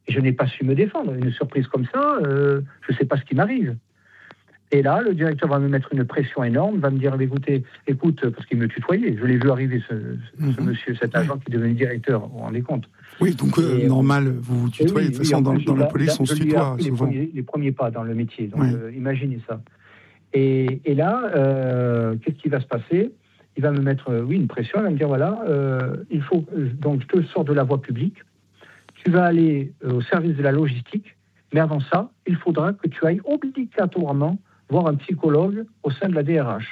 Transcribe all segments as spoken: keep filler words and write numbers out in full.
Et je n'ai pas su me défendre. Une surprise comme ça, euh, je ne sais pas ce qui m'arrive. Et là, le directeur va me mettre une pression énorme, va me dire, écoutez, écoute, parce qu'il me tutoyait, je l'ai vu arriver, ce, ce mm-hmm. monsieur, cet agent qui devenait directeur, vous vous rendez compte. Oui, donc euh, et, normal, vous vous tutoyez, oui, de toute façon, dans, dans la police, on se tutoie les souvent. Premiers, les premiers pas dans le métier, donc oui. euh, imaginez ça. Et, et là, euh, qu'est-ce qui va se passer ? Il va me mettre, euh, oui, une pression, il va me dire, voilà, euh, il faut, euh, donc je te sors de la voie publique, tu vas aller euh, au service de la logistique, mais avant ça, il faudra que tu ailles obligatoirement voir un psychologue au sein de la D R H.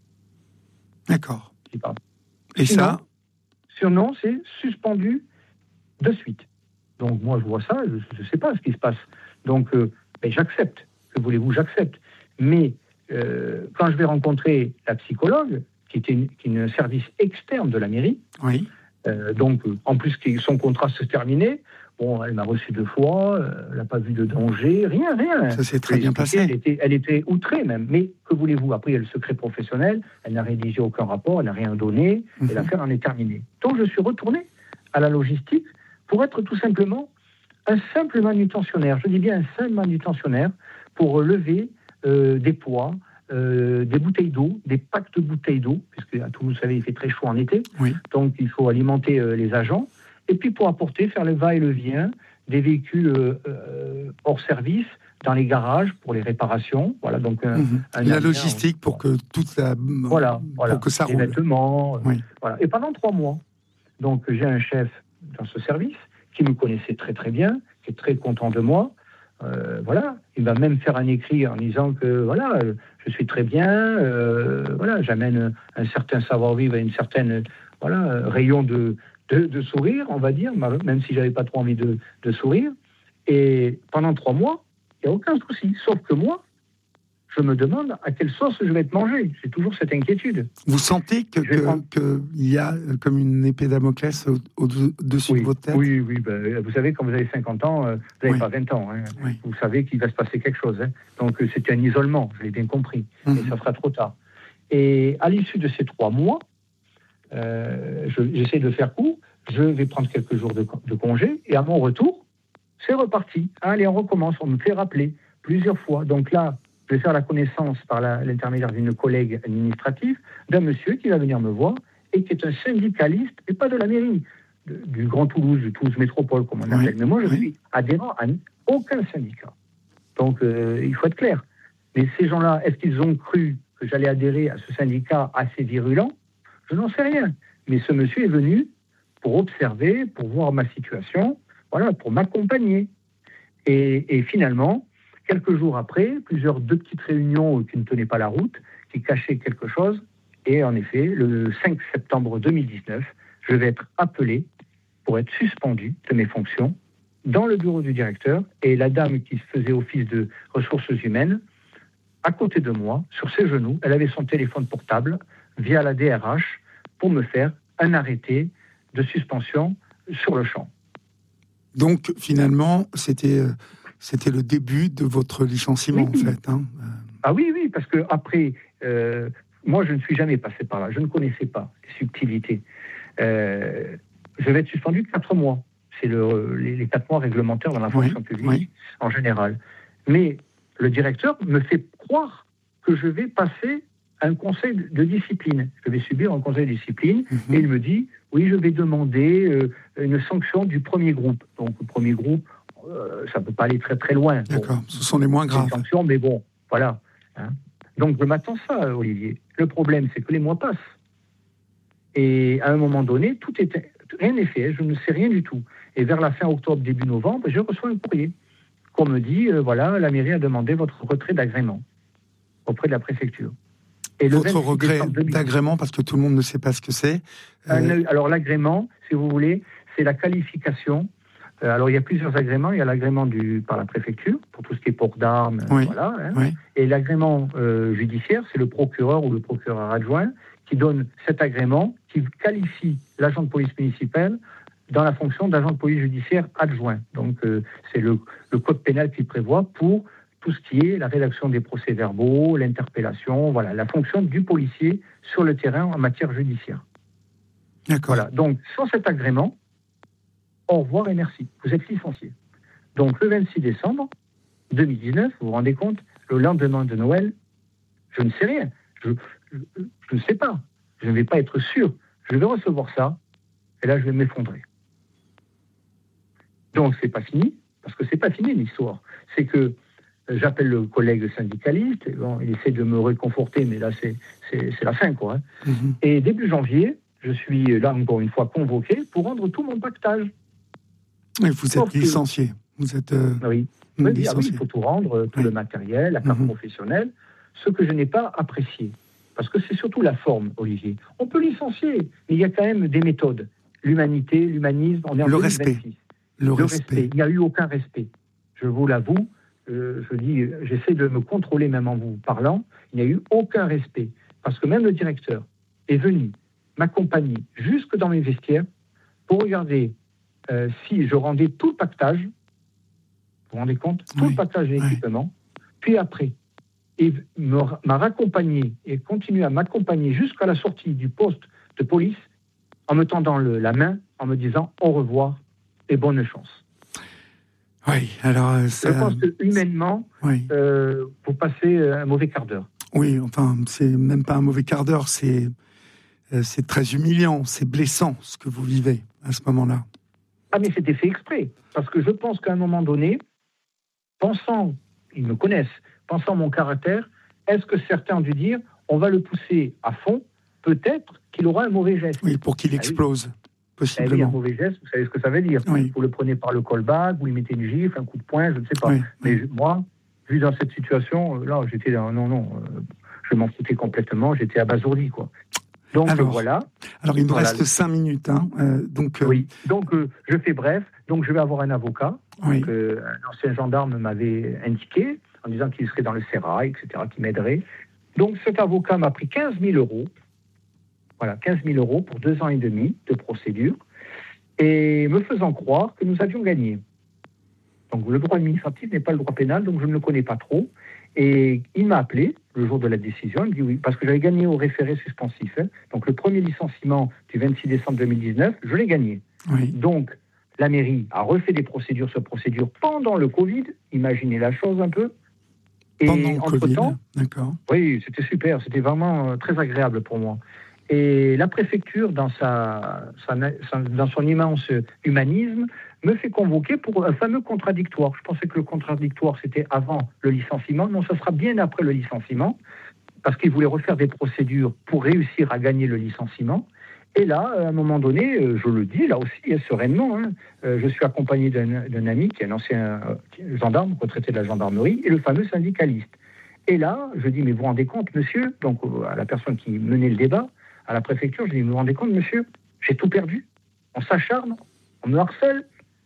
D'accord. Et sinon, ça Sinon, c'est suspendu de suite. Donc, moi, je vois ça, je ne sais pas ce qui se passe. Donc, euh, ben, j'accepte. Que voulez-vous, j'accepte. Mais euh, quand je vais rencontrer la psychologue, qui était une, qui est un service externe de la mairie, oui. euh, donc, en plus, son contrat se terminait, bon, elle m'a reçu deux fois, euh, elle n'a pas vu de danger, rien, rien. Ça s'est très bien passé. Elle était, elle était outrée même. Mais que voulez-vous ? Après, il y a le secret professionnel, elle n'a rédigé aucun rapport, elle n'a rien donné, mm-hmm. et l'affaire en est terminée. Donc, je suis retourné à la logistique pour être tout simplement un simple manutentionnaire. Je dis bien un simple manutentionnaire pour lever euh, des poids, euh, des bouteilles d'eau, des packs de bouteilles d'eau, puisque à Toulouse, vous savez, il fait très chaud en été, oui. donc il faut alimenter euh, les agents. Et puis pour apporter, faire le va-et-le-vient des véhicules euh, euh, hors service dans les garages pour les réparations. Voilà, donc un, mmh. un la avenir, logistique on... pour que toute la voilà, pour voilà, que ça les roule. vêtements, oui. euh, voilà. Et pendant trois mois, donc j'ai un chef dans ce service qui me connaissait très très bien, qui est très content de moi. Euh, voilà, il va même faire un écrit en disant que voilà, je suis très bien, euh, voilà, j'amène un certain savoir-vivre et une certaine voilà rayon de De, de sourire, on va dire, même si j'avais pas trop envie de, de sourire. Et pendant trois mois, il n'y a aucun souci. Sauf que moi, je me demande à quelle sauce je vais être mangé. J'ai toujours cette inquiétude. Vous sentez que, que, prendre... que il y a comme une épée Damoclès au, au-dessus oui, de votre tête ? Oui, oui. Ben, vous savez, quand vous avez cinquante ans, vous n'avez oui. pas vingt ans. Hein. Oui. Vous savez qu'il va se passer quelque chose. Hein. Donc, c'est un isolement, je l'ai bien compris. Mm-hmm. Et ça sera trop tard. Et à l'issue de ces trois mois, euh, je, j'essaie de faire court. Je vais prendre quelques jours de, de congé et à mon retour, c'est reparti. Allez, on recommence. On me fait rappeler plusieurs fois. Donc là, je vais faire la connaissance par la, l'intermédiaire d'une collègue administrative d'un monsieur qui va venir me voir et qui est un syndicaliste, et pas de la mairie, de, du Grand Toulouse, du Toulouse Métropole, comme on appelle. Oui, mais moi, je oui. suis adhérent à aucun syndicat. Donc, euh, il faut être clair. Mais ces gens-là, est-ce qu'ils ont cru que j'allais adhérer à ce syndicat assez virulent ? Je n'en sais rien. Mais ce monsieur est venu pour observer, pour voir ma situation, voilà, pour m'accompagner. Et, et finalement, quelques jours après, plusieurs deux petites réunions qui ne tenaient pas la route, qui cachaient quelque chose, et en effet, le cinq septembre deux mille dix-neuf, je vais être appelé pour être suspendu de mes fonctions dans le bureau du directeur, et la dame qui faisait office de ressources humaines, à côté de moi, sur ses genoux, elle avait son téléphone portable, via la D R H, pour me faire un arrêté de suspension sur le champ. Donc, finalement, c'était, c'était le début de votre licenciement, oui. en fait. Hein. Ah oui, oui, parce que après, euh, moi, je ne suis jamais passé par là. Je ne connaissais pas les subtilités. Euh, je vais être suspendu quatre mois. C'est le, les, les quatre mois réglementaires dans la fonction oui. publique, oui. en général. Mais le directeur me fait croire que je vais passer un conseil de discipline. Je vais subir un conseil de discipline mmh. et il me dit, oui, je vais demander euh, une sanction du premier groupe. Donc, le premier groupe, euh, ça ne peut pas aller très très loin. D'accord, bon, ce sont les moins graves. Les sanctions, mais bon, voilà. Hein. Donc, je m'attends ça, Olivier. Le problème, c'est que les mois passent. Et à un moment donné, tout est, rien n'est fait, je ne sais rien du tout. Et vers la fin octobre, début novembre, je reçois un courrier qu'on me dit, euh, voilà, la mairie a demandé votre retrait d'agrément auprès de la préfecture. Et votre regret d'agrément, parce que tout le monde ne sait pas ce que c'est. Euh... Alors l'agrément, si vous voulez, c'est la qualification. Euh, alors il y a plusieurs agréments. Il y a l'agrément du, par la préfecture, pour tout ce qui est port d'armes. Oui. Voilà, hein. Oui. Et l'agrément euh, judiciaire, c'est le procureur ou le procureur adjoint qui donne cet agrément, qui qualifie l'agent de police municipale dans la fonction d'agent de police judiciaire adjoint. Donc euh, c'est le, le code pénal qui prévoit pour tout ce qui est la rédaction des procès-verbaux, l'interpellation, voilà, la fonction du policier sur le terrain en matière judiciaire. D'accord. Voilà. Donc, sans cet agrément, au revoir et merci. Vous êtes licencié. Donc le vingt-six décembre deux mille dix-neuf, vous vous rendez compte, le lendemain de Noël, je ne sais rien. Je, je, je ne sais pas. Je ne vais pas être sûr. Je vais recevoir ça, et là, je vais m'effondrer. Donc, c'est pas fini, parce que c'est pas fini l'histoire. C'est que j'appelle le collègue syndicaliste, et bon, il essaie de me réconforter, mais là, c'est, c'est, c'est la fin, quoi. Hein. Mm-hmm. Et début janvier, je suis là, encore une fois, convoqué pour rendre tout mon pactage. Et vous êtes Sauf licencié. Que... Vous êtes euh, oui. Oui, licencié. Ah oui, il faut tout rendre, tout oui. le matériel, la carte mm-hmm. professionnelle, ce que je n'ai pas apprécié. Parce que c'est surtout la forme, Olivier. On peut licencier, mais il y a quand même des méthodes. L'humanité, l'humanisme, on est en le deux mille vingt-six. Respect. Le, le respect. respect. Il n'y a eu aucun respect. Je vous l'avoue, euh, je dis, j'essaie de me contrôler même en vous parlant, il n'y a eu aucun respect. Parce que même le directeur est venu m'accompagner jusque dans mes vestiaires pour regarder euh, si je rendais tout le pactage, vous vous rendez compte, tout oui. le pactage de l'équipement, oui. puis après, et m'a raccompagné et continue à m'accompagner jusqu'à la sortie du poste de police en me tendant le, la main, en me disant au revoir et bonne chance. Oui, alors ça... Je pense que humainement, oui. euh, vous passez un mauvais quart d'heure. Oui, enfin, c'est même pas un mauvais quart d'heure, c'est, c'est très humiliant, c'est blessant ce que vous vivez à ce moment-là. Ah, mais c'était fait exprès, parce que je pense qu'à un moment donné, pensant, ils me connaissent, pensant mon caractère, est-ce que certains ont dû dire, on va le pousser à fond, peut-être qu'il aura un mauvais geste. Oui, pour qu'il explose, ah, oui. possiblement. Ah, oui, un mauvais geste, vous savez ce que ça veut dire. Oui. Vous le prenez par le callback, vous lui mettez une gifle, un coup de poing, je ne sais pas. Oui. Mais oui. moi, vu dans cette situation, là, j'étais dans, non, non, euh, je m'en foutais complètement, j'étais abasourdi, quoi. Donc alors, voilà. Alors il nous voilà. reste cinq minutes, hein. Euh, donc. Euh... Oui. Donc euh, je fais bref. Donc je vais avoir un avocat. Oui. Donc, euh, un ancien gendarme m'avait indiqué en disant qu'il serait dans le sérail, et cetera, qui m'aiderait. Donc cet avocat m'a pris quinze mille euros. Voilà, quinze mille euros pour deux ans et demi de procédure, et me faisant croire que nous avions gagné. Donc le droit administratif n'est pas le droit pénal, donc je ne le connais pas trop. Et il m'a appelé le jour de la décision, il me dit oui, parce que j'avais gagné au référé suspensif. Hein. Donc le premier licenciement du vingt-six décembre deux mille dix-neuf, je l'ai gagné. Oui. Donc la mairie a refait des procédures sur procédures pendant le Covid, imaginez la chose un peu. Et pendant le Covid, d'accord. Oui, c'était super, c'était vraiment euh, très agréable pour moi. Et la préfecture, dans, sa, sa, sa, dans son immense humanisme, me fait convoquer pour un fameux contradictoire. Je pensais que le contradictoire, c'était avant le licenciement. Non, ça sera bien après le licenciement, parce qu'ils voulaient refaire des procédures pour réussir à gagner le licenciement. Et là, à un moment donné, je le dis, là aussi, hein, sereinement, hein, je suis accompagné d'un, d'un ami qui est un ancien gendarme, retraité de la gendarmerie, et le fameux syndicaliste. Et là, je dis, mais vous vous rendez compte, monsieur, donc à la personne qui menait le débat, à la préfecture, je dis, vous vous rendez compte, monsieur, j'ai tout perdu. On s'acharne, on me harcèle.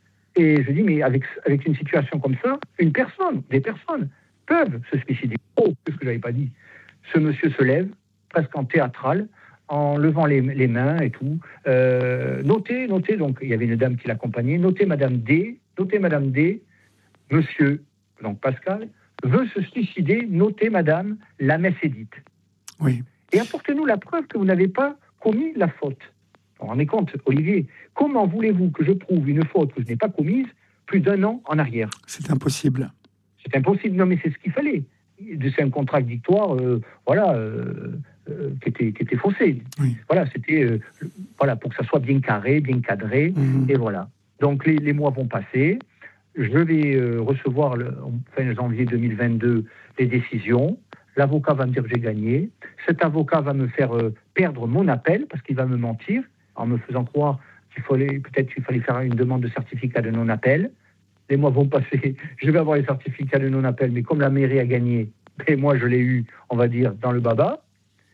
Et je dis, mais avec, avec une situation comme ça, une personne, des personnes peuvent se suicider. Oh, c'est ce que je n'avais pas dit. Ce monsieur se lève, presque en théâtral, en levant les, les mains et tout. Euh, notez, notez, donc il y avait une dame qui l'accompagnait, notez Madame D, notez Madame D, monsieur, donc Pascal, veut se suicider, notez Madame, la messe est dite. Oui. Et apportez-nous la preuve que vous n'avez pas commis la faute. Vous vous rendez compte, Olivier, comment voulez-vous que je prouve une faute que je n'ai pas commise plus d'un an en arrière ? C'est impossible. C'est impossible, non mais c'est ce qu'il fallait. C'est un contradictoire, euh, voilà, euh, euh, qui, était, qui était faussé. Oui. Voilà, c'était euh, voilà, pour que ça soit bien carré, bien cadré, mmh. et voilà. Donc les, les mois vont passer, je vais euh, recevoir, le, en fin janvier deux mille vingt-deux, les décisions. L'avocat va me dire que j'ai gagné. Cet avocat va me faire euh, perdre mon appel, parce qu'il va me mentir, en me faisant croire qu'il fallait, peut-être qu'il fallait faire une demande de certificat de non-appel. Les mois vont passer, je vais avoir les certificats de non-appel, mais comme la mairie a gagné, et moi je l'ai eu, on va dire, dans le baba,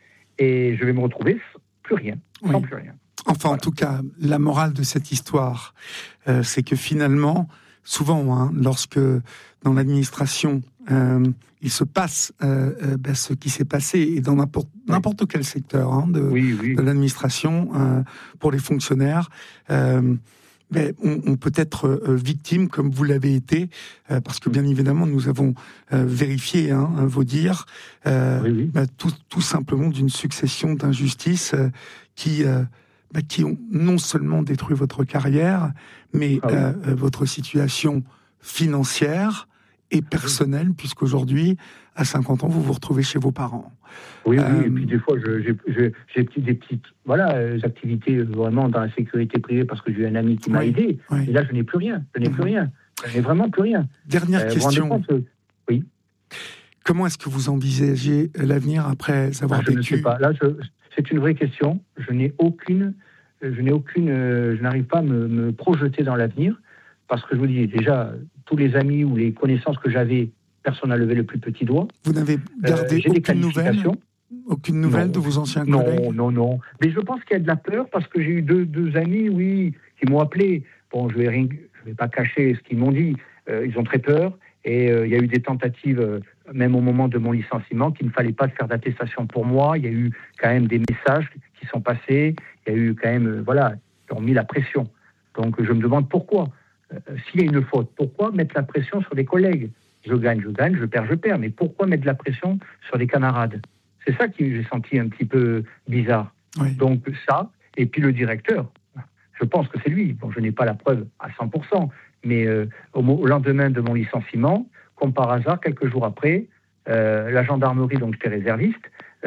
et je vais me retrouver plus rien, oui. sans plus rien. Enfin, voilà. En tout cas, la morale de cette histoire, euh, c'est que finalement, souvent, hein, lorsque dans l'administration, euh, il se passe euh, euh, ben, ce qui s'est passé, et dans n'importe, oui. n'importe quel secteur hein, de, oui, oui. de l'administration, euh, pour les fonctionnaires, euh, ben, on, on peut être euh, victime, comme vous l'avez été, euh, parce que bien évidemment, nous avons euh, vérifié hein, vos dires, euh, oui, oui. Ben, tout, tout simplement d'une succession d'injustices euh, qui... Euh, Bah, qui ont non seulement détruit votre carrière, mais ah oui. euh, votre situation financière et personnelle, puisqu'aujourd'hui, à cinquante ans, vous vous retrouvez chez vos parents. Oui, euh, oui, et puis des fois, je, j'ai, j'ai, j'ai des petites voilà, euh, activités vraiment dans la sécurité privée parce que j'ai un ami qui m'a oui, aidé. Oui. Et là, je n'ai plus rien. Je n'ai mmh. plus rien. Je n'ai vraiment plus rien. Dernière euh, question. Compte, euh, oui. Comment est-ce que vous envisagez l'avenir après avoir ah, je vécu... Je ne sais pas. Là, je, c'est une vraie question. Je n'ai aucune... Je n'ai aucune... Euh, je n'arrive pas à me, me projeter dans l'avenir parce que je vous dis, déjà, tous les amis ou les connaissances que j'avais, personne n'a levé le plus petit doigt. Vous n'avez gardé euh, aucune nouvelle Aucune nouvelle non, de vos anciens non, collègues? Non, non, non. Mais je pense qu'il y a de la peur parce que j'ai eu deux, deux amis, oui, qui m'ont appelé. Bon, je ne vais, vais pas cacher ce qu'ils m'ont dit. Euh, ils ont très peur. Et euh, il y a eu des tentatives, euh, même au moment de mon licenciement, qu'il ne fallait pas faire d'attestation pour moi. Il y a eu quand même des messages qui sont passés. Il y a eu quand même, euh, voilà, qui ont mis la pression. Donc je me demande pourquoi. Euh, s'il y a une faute, pourquoi mettre la pression sur des collègues? Je gagne, je gagne, je perds, je perds. Mais pourquoi mettre de la pression sur des camarades? C'est ça que j'ai senti un petit peu bizarre. Oui. Donc ça, et puis le directeur, je pense que c'est lui. Bon, je n'ai pas la preuve à cent pour cent, mais euh, au, au lendemain de mon licenciement, comme par hasard, quelques jours après, euh, la gendarmerie, donc j'étais réserviste,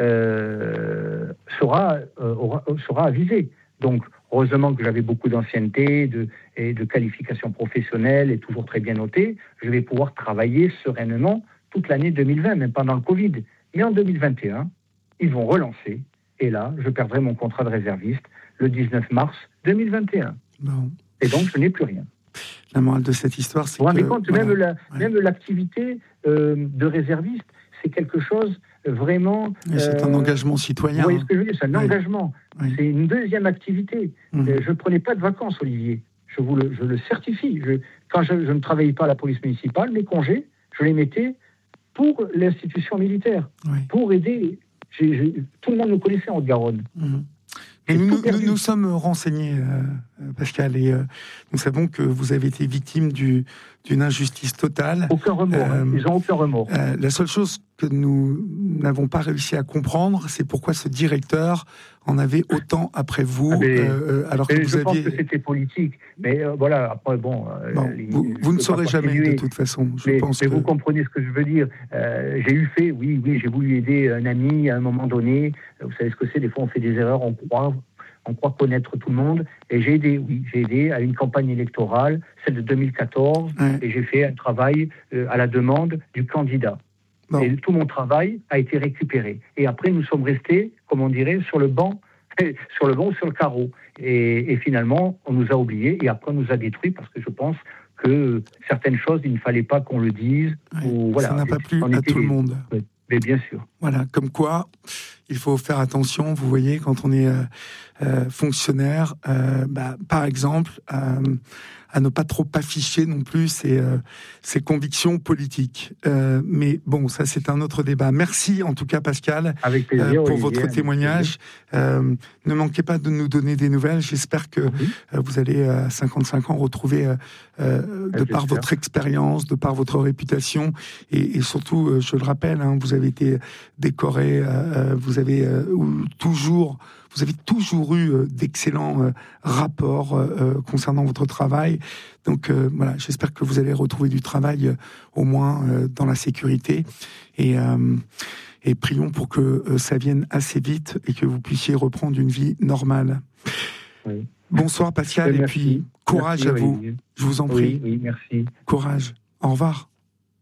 euh, sera, euh, aura, sera avisée. Donc heureusement que j'avais beaucoup d'ancienneté de, et de qualifications professionnelles et toujours très bien notées, je vais pouvoir travailler sereinement toute l'année deux mille vingt, même pendant le Covid. Mais en deux mille vingt et un, ils vont relancer. Et là, je perdrai mon contrat de réserviste le dix-neuf mars deux mille vingt et un. Bon. Et donc, je n'ai plus rien. La morale de cette histoire, c'est vous que... Vous compte, voilà. même, la, ouais. même l'activité euh, de réserviste, c'est quelque chose vraiment... Euh, c'est un engagement citoyen. Vous voyez ce que je veux dire? C'est un oui. engagement. Oui. C'est une deuxième activité. Mmh. Euh, je ne prenais pas de vacances, Olivier. Je vous le, je le certifie. Je, quand je, je ne travaillais pas à la police municipale, mes congés, je les mettais pour l'institution militaire, oui. pour aider. J'ai, j'ai, tout le monde me connaissait en Haute-Garonne. Mmh. Et nous, nous, nous sommes renseignés, euh, Pascal, et euh, nous savons que vous avez été victime du, d'une injustice totale. Aucun remords, euh, ils n'ont aucun remords. Euh, la seule chose que nous n'avons pas réussi à comprendre, c'est pourquoi ce directeur en avait autant après vous, ah mais, euh, alors que vous je aviez... Je pense que c'était politique, mais euh, voilà, après, bon... Euh, bon les, vous, vous ne saurez jamais, de toute façon, je mais, pense mais que... vous comprenez ce que je veux dire. Euh, j'ai eu fait, oui, oui, j'ai voulu aider un ami à un moment donné. Vous savez ce que c'est, des fois on fait des erreurs, on croit... On croit connaître tout le monde. Et j'ai aidé, oui, j'ai aidé à une campagne électorale, celle de deux mille quatorze, ouais. et j'ai fait un travail euh, à la demande du candidat. Bon. Et tout mon travail a été récupéré. Et après, nous sommes restés, comme on dirait, sur le banc, sur le banc ou sur le carreau. Et, et finalement, on nous a oubliés, et après, on nous a détruits, parce que je pense que certaines choses, il ne fallait pas qu'on le dise. Ouais. Ou, voilà, ça n'a pas plu à tout le monde. Ouais. Mais bien sûr. Voilà, comme quoi, il faut faire attention, vous voyez, quand on est euh, euh, fonctionnaire, euh, bah, par exemple, euh, à ne pas trop afficher non plus ses, euh, ses convictions politiques. Euh, mais bon, ça c'est un autre débat. Merci en tout cas, Pascal, avec plaisir, euh, pour Olivier, votre témoignage. Euh, ne manquez pas de nous donner des nouvelles. J'espère que oui. euh, vous allez à cinquante-cinq ans retrouver, euh, euh, de par votre expérience, de par votre réputation, et, et surtout, euh, je le rappelle, hein, vous avez été décoré, euh, vous avez euh, toujours... Vous avez toujours eu euh, d'excellents euh, rapports euh, concernant votre travail. Donc euh, voilà, j'espère que vous allez retrouver du travail euh, au moins euh, dans la sécurité. Et, euh, et prions pour que euh, ça vienne assez vite et que vous puissiez reprendre une vie normale. Oui. Bonsoir Pascal, merci. Et puis courage merci, à vous. Olivier. Je vous en prie. Oui, oui, merci. Courage. Au revoir.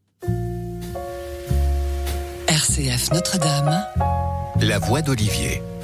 R C F Notre-Dame. La voix d'Olivier.